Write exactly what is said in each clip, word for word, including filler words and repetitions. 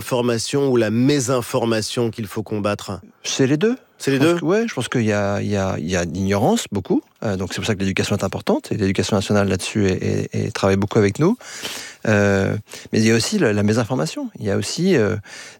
l'information ou la mésinformation qu'il faut combattre ? C'est les deux. C'est les deux ? Oui, je pense qu'il y a, il y a, il y a l'ignorance, beaucoup. Euh, donc c'est pour ça que l'éducation est importante. Et l'éducation nationale, là-dessus, est, est, est, travaille beaucoup avec nous. Euh, mais il y a aussi la, la mésinformation. Il y a aussi euh,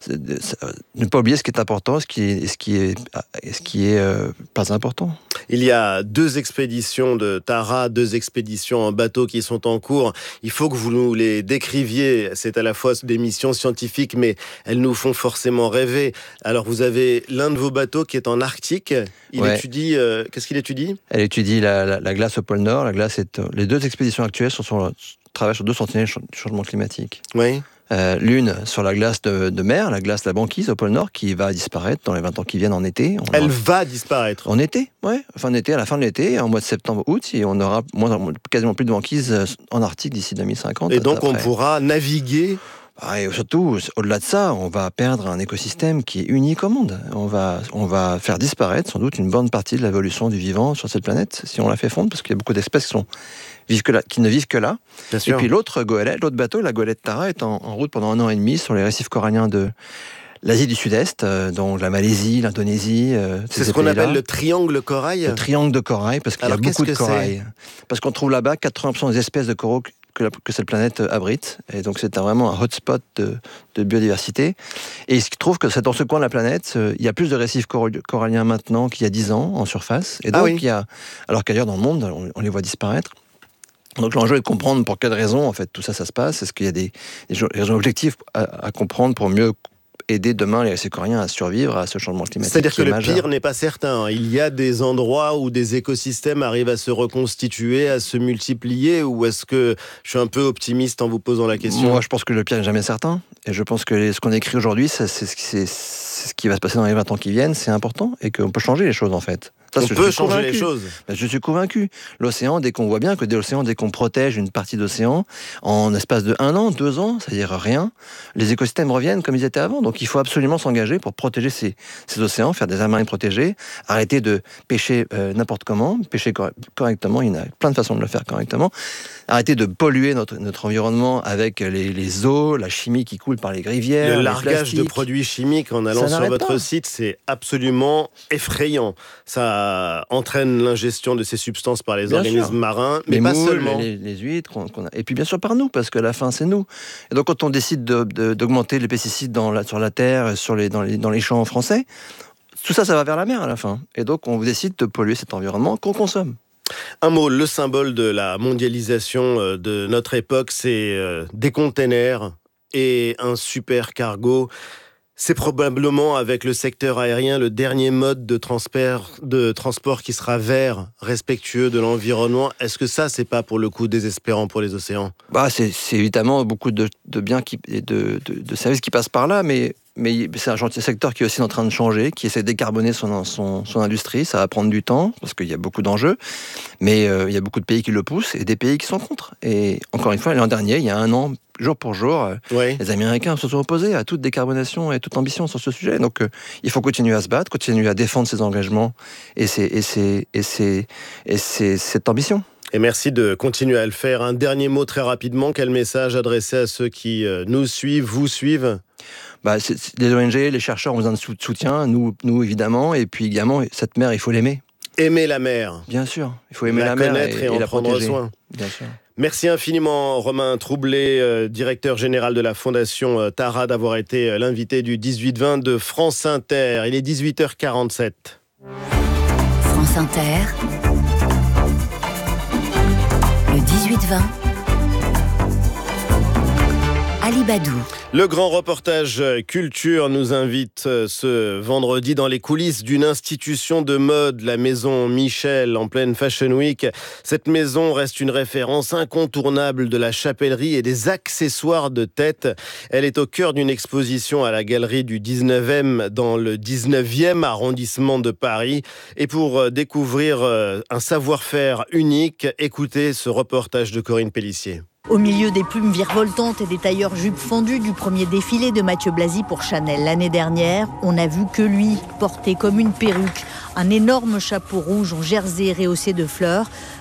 ne pas oublier ce qui est important, ce qui est, ce qui est, ce qui est euh, pas important. Il y a deux expéditions de Tara, deux expéditions en bateau qui sont en cours. Il faut que vous nous les décriviez. C'est à la fois des missions scientifiques, mais elles nous font forcément rêver. Alors vous avez l'un de vos bateaux qui est en Arctique. Il ouais. étudie. Euh, qu'est-ce qu'il étudie ? Elle étudie la, la, la glace au pôle Nord. La glace est, les deux expéditions actuelles sont sur, travaillent sur deux sentinelles du changement climatique. Oui. Euh, l'une sur la glace de, de mer, la glace, la banquise au pôle Nord, qui va disparaître dans les vingt ans qui viennent en été. On Elle aura... va disparaître en été, ouais, fin d'été, à la fin de l'été, en mois de septembre, août, et on aura moins, quasiment plus de banquise en Arctique d'ici deux mille cinquante. Et donc après. On pourra naviguer. Ah, et surtout, au-delà de ça, on va perdre un écosystème qui est unique au monde. On va, on va faire disparaître sans doute une bonne partie de l'évolution du vivant sur cette planète, si on la fait fondre, parce qu'il y a beaucoup d'espèces qui, sont, vivent que là, qui ne vivent que là. Bien sûr. Et puis l'autre goélette, l'autre bateau, la goélette Tara, est en, en route pendant un an et demi sur les récifs coralliens de l'Asie du Sud-Est, euh, donc la Malaisie, l'Indonésie. Euh, C'est ce qu'on pays-là. appelle le triangle corail. Le triangle de corail, parce qu'il Alors, y a beaucoup de que corail. C'est parce qu'on trouve là-bas quatre-vingts pour cent des espèces de coraux que, la, que cette planète abrite. Et donc c'est un, vraiment un hotspot de, de biodiversité. Et il se trouve que c'est dans ce coin de la planète, euh, il y a plus de récifs coralliens maintenant qu'il y a dix ans en surface. Et donc, ah oui. il y a, alors qu'ailleurs dans le monde, on, on les voit disparaître. Donc l'enjeu est de comprendre pour quelles raisons en fait tout ça ça se passe. Est-ce qu'il y a des, des raisons objectives à, à comprendre pour mieux aider demain les récifs coralliens à survivre à ce changement climatique? C'est-à-dire que le majeur. pire n'est pas certain. Il y a des endroits où des écosystèmes arrivent à se reconstituer, à se multiplier, ou est-ce que je suis un peu optimiste en vous posant la question? Moi, je pense que le pire n'est jamais certain. Et je pense que ce qu'on écrit aujourd'hui, c'est, c'est, c'est, c'est ce qui va se passer dans les vingt ans qui viennent, c'est important, et qu'on peut changer les choses en fait. Ça, on peut changer convaincu. les choses. Ben, je suis convaincu. L'océan, dès qu'on voit bien que dès l'océan, dès qu'on protège une partie d'océan, en espace de un an, deux ans, c'est-à-dire rien, les écosystèmes reviennent comme ils étaient avant. Donc il faut absolument s'engager pour protéger ces, ces océans, faire des aires marines protégées, arrêter de pêcher euh, n'importe comment, pêcher cor- correctement, il y a plein de façons de le faire correctement, arrêter de polluer notre, notre environnement avec les, les eaux, la chimie qui coule par les rivières, le largage de produits chimiques en allant sur votre pas. site, c'est absolument effrayant. Ça entraîne l'ingestion de ces substances par les bien organismes sûr. marins, mais les pas moules, seulement. Les, les huîtres, qu'on, qu'on a... et puis bien sûr par nous, parce que la fin c'est nous. Et donc quand on décide de, de, d'augmenter les pesticides dans la, sur la terre, sur les, dans, les, dans les champs français, tout ça, ça va vers la mer à la fin. Et donc on décide de polluer cet environnement qu'on consomme. Un mot, le symbole de la mondialisation de notre époque, c'est des containers et un super cargo. C'est probablement, avec le secteur aérien, le dernier mode de transport, de transport qui sera vert, respectueux de l'environnement. Est-ce que ça, c'est pas pour le coup désespérant pour les océans ? Bah, c'est, c'est évidemment beaucoup de, de biens qui, et de, de, de services qui passent par là, mais, mais c'est un chantier secteur qui est aussi en train de changer, qui essaie de décarboner son, son, son industrie. Ça va prendre du temps, parce qu'il y a beaucoup d'enjeux, mais euh, il y a beaucoup de pays qui le poussent et des pays qui sont contre. Et encore une fois, l'an dernier, il y a un an, jour pour jour, oui. les Américains se sont opposés à toute décarbonation et toute ambition sur ce sujet. Donc, euh, il faut continuer à se battre, continuer à défendre ses engagements et, ses, et, ses, et, ses, et ses, cette ambition. Et merci de continuer à le faire. Un dernier mot très rapidement. Quel message adresser à ceux qui euh, nous suivent, vous suivent ? Bah, c'est, c'est, les O N G, les chercheurs ont besoin de soutien, nous, nous évidemment, et puis également, cette mer, il faut l'aimer. Aimer la mer. Bien sûr, il faut aimer la, la mer connaître et, et, et en la prendre protéger. soin. Bien sûr. Merci infiniment Romain Troublé, euh, directeur général de la Fondation euh, Tara, d'avoir été euh, l'invité du dix-huit vingt de France Inter. Il est dix-huit heures quarante-sept. France Inter, le dix-huit vingt, Ali Badou. Le grand reportage culture nous invite ce vendredi dans les coulisses d'une institution de mode, la maison Michel, en pleine Fashion Week. Cette maison reste une référence incontournable de la chapellerie et des accessoires de tête. Elle est au cœur d'une exposition à la galerie du dix-neuvième dans le dix-neuvième arrondissement de Paris. Et pour découvrir un savoir-faire unique, écoutez ce reportage de Corinne Pellissier. Au milieu des plumes virevoltantes et des tailleurs jupes fendues du premier défilé de Mathieu Blasi pour Chanel l'année dernière, on n'a vu que lui, porté comme une perruque, un énorme chapeau rouge en jersey rehaussé de fleurs.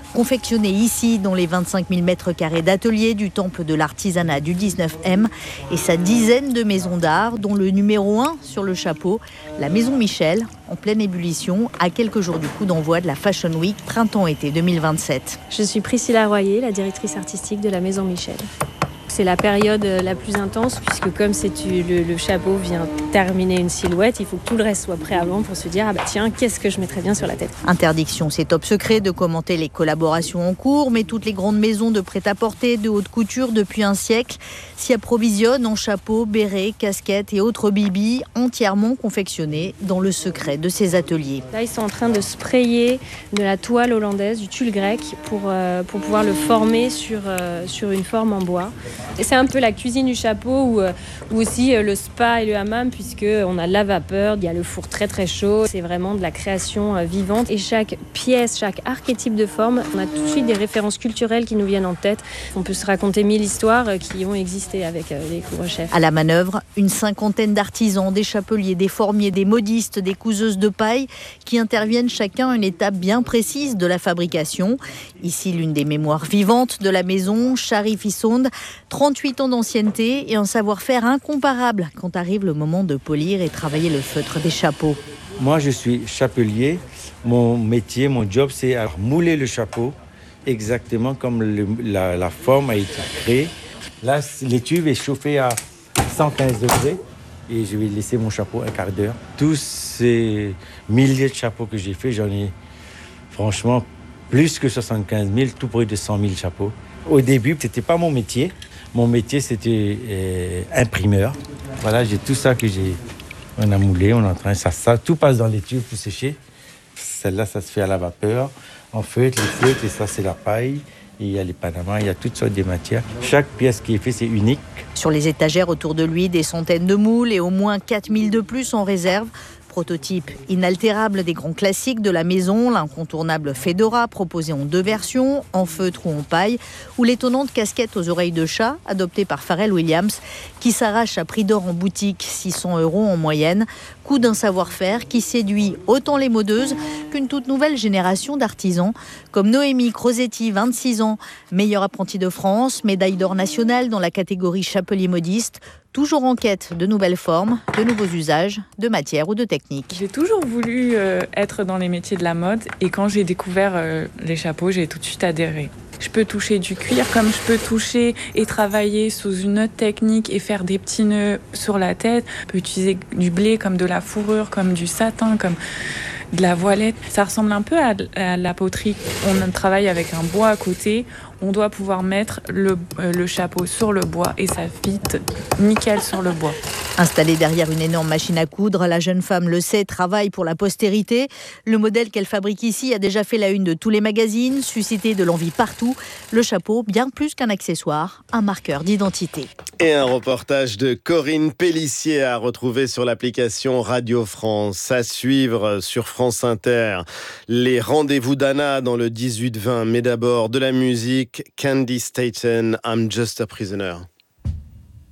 confectionnés ici dans les vingt-cinq mille mètres carrés d'ateliers du temple de l'artisanat du dix-neuf M et sa dizaine de maisons d'art, dont le numéro un sur le chapeau, la Maison Michel, en pleine ébullition, à quelques jours du coup d'envoi de la Fashion Week Printemps-été deux mille vingt-sept. Je suis Priscilla Royer, la directrice artistique de la Maison Michel. C'est la période la plus intense puisque comme c'est le, le chapeau vient terminer une silhouette, il faut que tout le reste soit prêt avant pour se dire ah bah tiens, qu'est-ce que je mettrais bien sur la tête. Interdiction, c'est top secret de commenter les collaborations en cours, mais toutes les grandes maisons de prêt-à-porter, de haute couture depuis un siècle s'y approvisionnent en chapeaux, bérets, casquettes et autres bibis entièrement confectionnés dans le secret de ces ateliers. Là, ils sont en train de sprayer de la toile hollandaise, du tulle grec pour, euh, pour pouvoir le former sur, euh, sur une forme en bois. Et c'est un peu la cuisine du chapeau ou, ou aussi le spa et le hammam puisqu'on a la vapeur, il y a le four très très chaud. C'est vraiment de la création vivante et chaque pièce, chaque archétype de forme, on a tout de suite des références culturelles qui nous viennent en tête. On peut se raconter mille histoires qui ont existé avec les couvre-chefs. À la manœuvre, une cinquantaine d'artisans, des chapeliers, des formiers, des modistes, des couseuses de paille qui interviennent chacun à une étape bien précise de la fabrication. Ici, l'une des mémoires vivantes de la maison, Sharif Issond, trente-huit ans d'ancienneté et un savoir-faire incomparable quand arrive le moment de polir et travailler le feutre des chapeaux. Moi, je suis chapelier. Mon métier, mon job, c'est alors mouler le chapeau exactement comme le, la, la forme a été créée. Là, l'étube est chauffée à cent quinze degrés et je vais laisser mon chapeau un quart d'heure. Tous ces milliers de chapeaux que j'ai fait, j'en ai franchement plus que soixante-quinze mille, tout près de cent mille chapeaux. Au début, ce n'était pas mon métier. Mon métier, c'était euh, imprimeur. Voilà, j'ai tout ça que j'ai... On a moulé, on est en train... Ça, ça, tout passe dans les tubes pour sécher. Celle-là, ça se fait à la vapeur. En feutre, les feutres, et ça, c'est la paille. Et il y a les panamas, il y a toutes sortes de matières. Chaque pièce qui est faite, c'est unique. Sur les étagères autour de lui, des centaines de moules et au moins quatre mille de plus en réserve. Prototype inaltérable des grands classiques de la maison, l'incontournable Fedora proposé en deux versions, en feutre ou en paille, ou l'étonnante casquette aux oreilles de chat adoptée par Pharrell Williams qui s'arrache à prix d'or en boutique, six cents euros en moyenne. Coup d'un savoir-faire qui séduit autant les modeuses qu'une toute nouvelle génération d'artisans comme Noémie Crosetti, vingt-six ans, meilleure apprentie de France, médaille d'or nationale dans la catégorie chapelier modiste, toujours en quête de nouvelles formes, de nouveaux usages, de matières ou de techniques. J'ai toujours voulu euh, être dans les métiers de la mode et quand j'ai découvert euh, les chapeaux, j'ai tout de suite adhéré. Je peux toucher du cuir comme je peux toucher et travailler sous une autre technique et faire des petits nœuds sur la tête. Je peux utiliser du blé comme de la fourrure, comme du satin, comme de la voilette. Ça ressemble un peu à, à la poterie. On travaille avec un bois à côté. On doit pouvoir mettre le, euh, le chapeau sur le bois et ça fit nickel sur le bois. Installée derrière une énorme machine à coudre, la jeune femme le sait, travaille pour la postérité. Le modèle qu'elle fabrique ici a déjà fait la une de tous les magazines, suscité de l'envie partout. Le chapeau, bien plus qu'un accessoire, un marqueur d'identité. Et un reportage de Corinne Pellissier à retrouver sur l'application Radio France. À suivre sur France Inter. Les rendez-vous d'Anna dans le dix-huit vingt. Mais d'abord de la musique. Candy Staten, I'm Just a Prisoner.